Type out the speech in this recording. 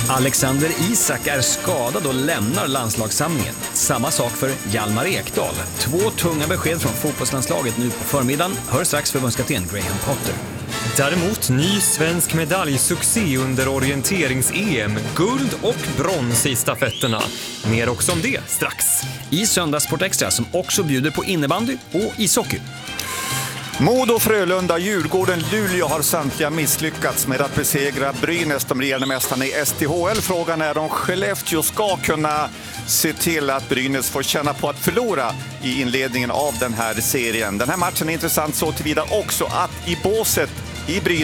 Alexander Isak är skadad och lämnar landslagssamlingen. Samma sak för Hjalmar Ekdal. 2 tunga besked från fotbollslandslaget nu på förmiddagen. Hör strax förbundskapten Graham Potter. Däremot ny svensk medaljsuccé under orienterings-EM. Guld och brons i stafetterna. Mer också om det strax. I Söndagssport Extra som också bjuder på innebandy och ishockey. Modo, Frölunda, Djurgården, Luleå har samtliga misslyckats med att besegra Brynäs, de regerande mästarna i STHL. Frågan är om Skellefteå ska kunna se till att Brynäs får känna på att förlora i inledningen av den här serien. Den här matchen är intressant så tillvida också att i båset i Brynäs